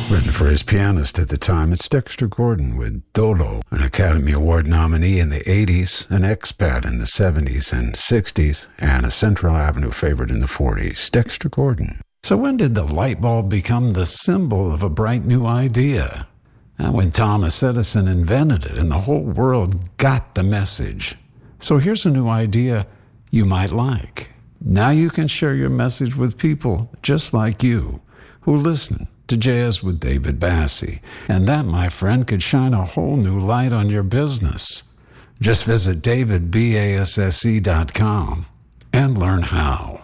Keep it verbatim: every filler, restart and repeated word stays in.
Written for his pianist at the time, it's Dexter Gordon with Dolo, an Academy Award nominee in the eighties, an expat in the seventies and sixties, and a Central Avenue favorite in the forties. Dexter Gordon. So when did the light bulb become the symbol of a bright new idea? And when Thomas Edison invented it and the whole world got the message. So here's a new idea you might like. Now you can share your message with people just like you who listen to Jazz with David Bassi. And that, my friend, could shine a whole new light on your business. Just visit david basse dot com and learn how.